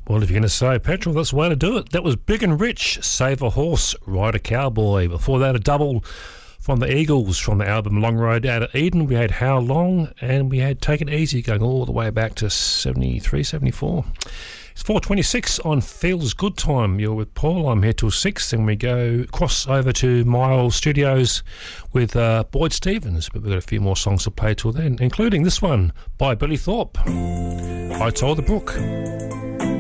Well, if you're going to save petrol, that's the way to do it. That was Big and Rich, Save a Horse, Ride a Cowboy. Before that, a double from the Eagles from the album Long Road Out of Eden. We had How Long, and we had Take It Easy going all the way back to 73, 74. It's 4:26 on Feels Good Time. You're with Paul. I'm here till 6, and we go cross over to my old studios with Boyd Stevens. But we've got a few more songs to play till then, including this one by Billy Thorpe, I Told the Brook.